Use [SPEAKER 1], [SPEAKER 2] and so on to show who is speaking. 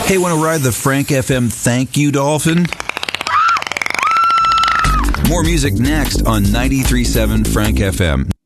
[SPEAKER 1] Hey, want to ride the Frank FM Thank You Dolphin? More music next on 93.7 Frank FM.